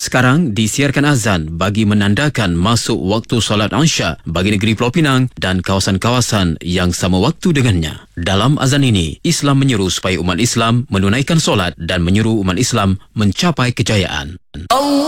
Sekarang disiarkan azan bagi menandakan masuk waktu solat Isya bagi negeri Pulau Pinang dan kawasan-kawasan yang sama waktu dengannya. Dalam azan ini, Islam menyeru supaya umat Islam menunaikan solat dan menyeru umat Islam mencapai kejayaan.